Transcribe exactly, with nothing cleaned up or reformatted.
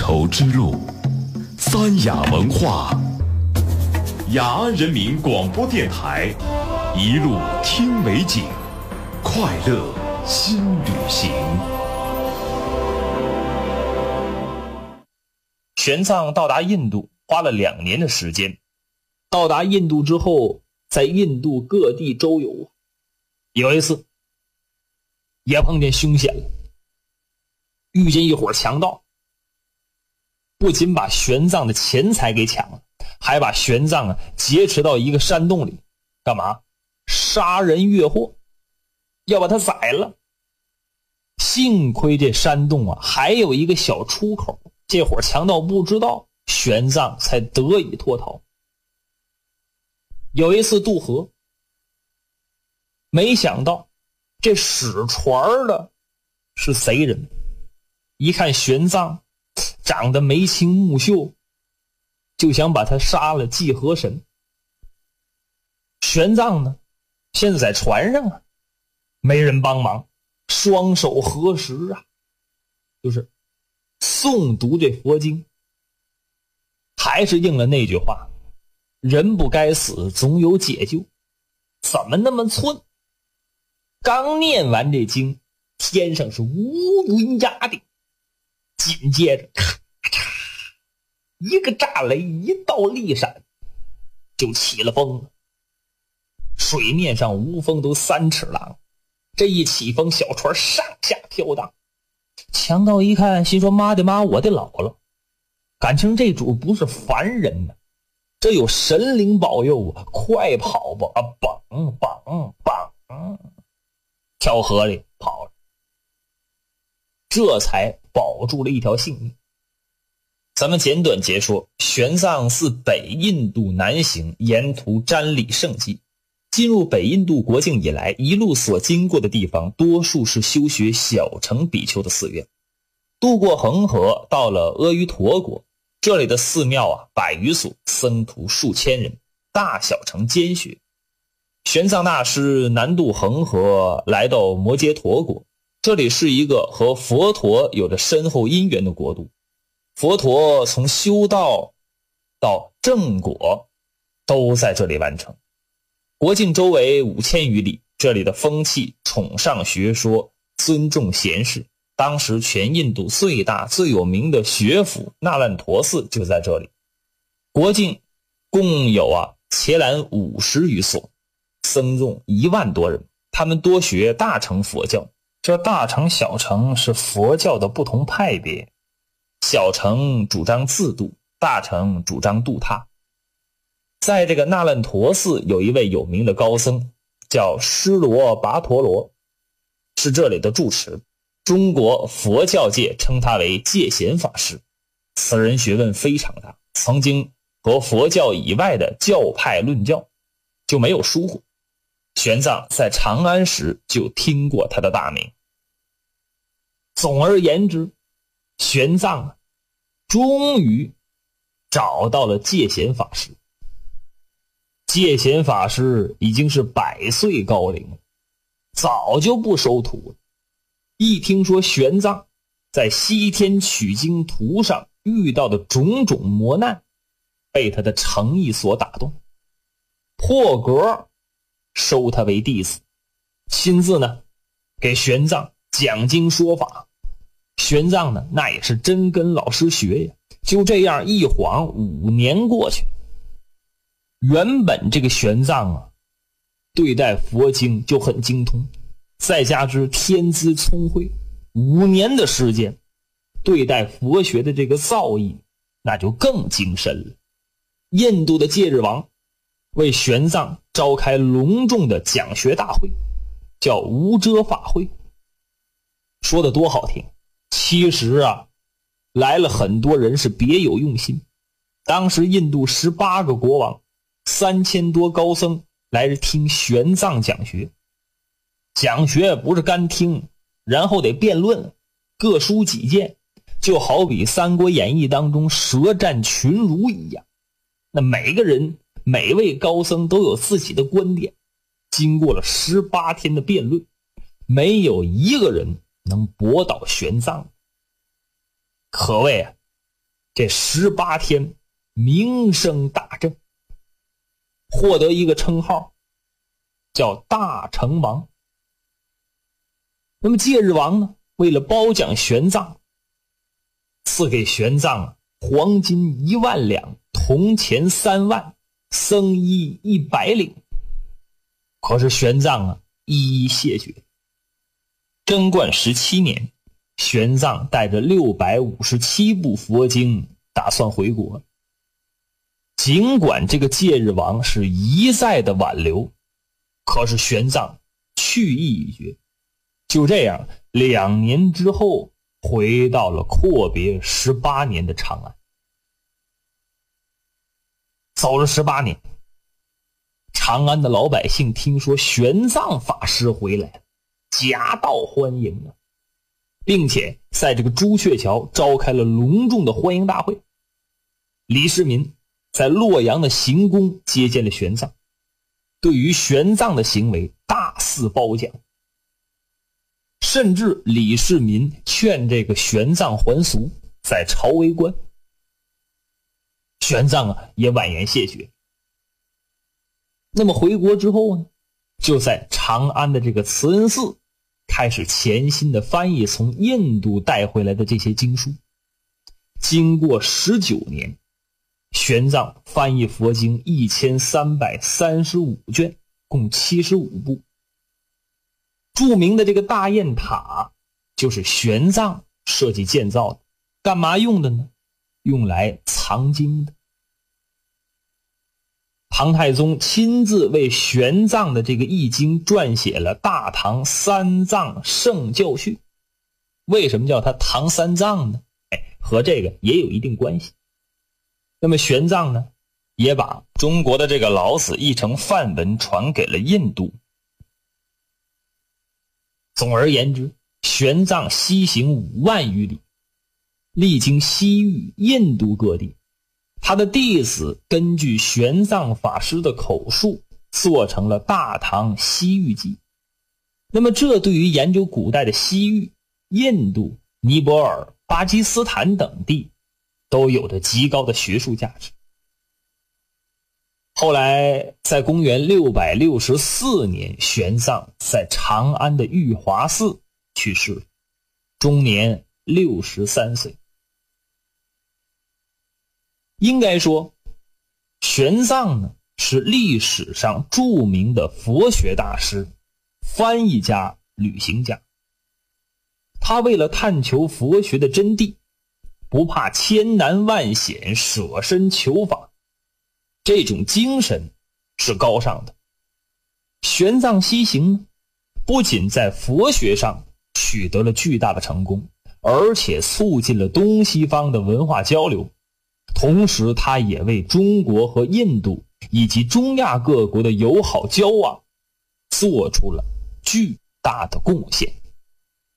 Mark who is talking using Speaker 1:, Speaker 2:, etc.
Speaker 1: 绸之路，三雅文化，雅安人民广播电台，一路听美景，快乐新旅行。
Speaker 2: 玄奘到达印度花了两年的时间，到达印度之后，在印度各地周游。有一次也碰见凶险了，遇见一伙强盗，不仅把玄奘的钱财给抢了，还把玄奘啊劫持到一个山洞里，干嘛？杀人越货，要把他宰了。幸亏这山洞啊还有一个小出口，这伙强盗不知道，玄奘才得以脱逃。有一次渡河，没想到这使船的是贼人，一看玄奘长得眉清目秀，就想把他杀了祭河神。玄奘呢现在在船上啊，没人帮忙，双手合十啊，就是诵读这佛经。还是应了那句话，人不该死，总有解救。怎么那么寸？刚念完这经，天上是乌云压顶，紧接着咔嚓一个炸雷，一道利闪，就起了风了。水面上无风都三尺浪，这一起风，小船上下飘荡。强盗一看，心说妈的妈，我的老了，感情这主不是凡人呢，这有神灵保佑啊！快跑吧！啊，绑绑绑，跳河里跑了，这才保住了一条性命。咱们简短截说，玄奘自北印度南行，沿途瞻礼圣迹。进入北印度国境以来，一路所经过的地方多数是修学小乘比丘的寺院。渡过恒河，到了阿瑜陀国，这里的寺庙啊百余所，僧徒数千人，大小乘兼学。玄奘大师南渡恒河，来到摩揭陀国，这里是一个和佛陀有着深厚因缘的国度。佛陀从修道到正果都在这里完成。国境周围五千余里，这里的风气崇尚学说，尊重贤士。当时全印度最大最有名的学府那烂陀寺就在这里。国境共有啊伽蓝五十余所，僧众一万多人，他们多学大乘佛教。这大乘小乘是佛教的不同派别，小乘主张自度，大乘主张度他。在这个那烂陀寺有一位有名的高僧，叫施罗跋陀罗，是这里的住持。中国佛教界称他为戒贤法师。此人学问非常大，曾经和佛教以外的教派论教，就没有疏忽。玄奘在长安时就听过他的大名。总而言之，玄奘终于找到了戒贤法师。戒贤法师已经是百岁高龄了，早就不收徒了。一听说玄奘在西天取经途上遇到的种种磨难，被他的诚意所打动，破格收他为弟子，亲自呢给玄奘讲经说法。玄奘呢那也是真跟老师学呀。就这样一晃五年过去，原本这个玄奘啊对待佛经就很精通，再加之天资聪慧，五年的时间对待佛学的这个造诣那就更精深了。印度的戒日王为玄奘召开隆重的讲学大会，叫无遮法会。说的多好听，其实啊来了很多人是别有用心。当时印度十八个国王，三千多高僧来听玄奘讲学。讲学不是干听，然后得辩论，各抒己见，就好比《三国演义》当中舌战群儒一样。那每个人每位高僧都有自己的观点，经过了十八天的辩论，没有一个人能驳倒玄奘。可谓啊这十八天名声大振，获得一个称号叫大成王。那么戒日王呢，为了褒奖玄奘，赐给玄奘啊黄金一万两，铜钱三万，僧衣一百领。可是玄奘啊一一谢绝。贞观十七年，玄奘带着六百五十七部佛经打算回国。尽管这个戒日王是一再的挽留，可是玄奘去意已决。就这样，两年之后回到了阔别十八年的长安。走了十八年，长安的老百姓听说玄奘法师回来了，夹道欢迎啊，并且在这个朱雀桥召开了隆重的欢迎大会。李世民在洛阳的行宫接见了玄奘，对于玄奘的行为大肆褒奖，甚至李世民劝这个玄奘还俗，在朝为官。玄奘啊也婉言谢绝。那么回国之后呢，就在长安的这个慈恩寺开始潜心的翻译从印度带回来的这些经书。经过十九年，玄奘翻译佛经一千三百三十五卷，共七十五部。著名的这个大雁塔就是玄奘设计建造的，干嘛用的呢？用来藏经的。唐太宗亲自为玄奘的这个译经撰写了《大唐三藏圣教序》。为什么叫它唐三藏呢？哎，和这个也有一定关系。那么玄奘呢，也把中国的这个老子译成梵文传给了印度。总而言之，玄奘西行五万余里，历经西域、印度各地。他的弟子根据玄奘法师的口述做成了《大唐西域记》。那么这对于研究古代的西域、印度、尼泊尔、巴基斯坦等地都有着极高的学术价值。后来在公元六百六十四年，玄奘在长安的玉华寺去世了，终年六十三岁。应该说，玄奘呢是历史上著名的佛学大师、翻译家、旅行家。他为了探求佛学的真谛，不怕千难万险，舍身求法，这种精神是高尚的。玄奘西行呢，不仅在佛学上取得了巨大的成功，而且促进了东西方的文化交流。同时他也为中国和印度以及中亚各国的友好交往做出了巨大的贡献。